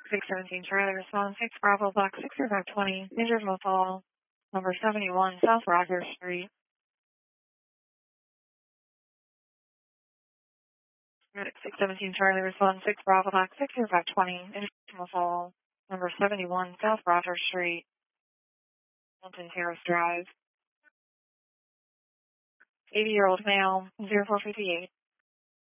617 Charlie, respond 6 Bravo, Block 60520, injured will fall, number 71, South Rogers Street. Medic 617 Charlie, respond 6 Bravo, Block 60520, injured will fall, number 71, South Rogers Street, Mountain Terrace Drive. 80-year-old male, 0458.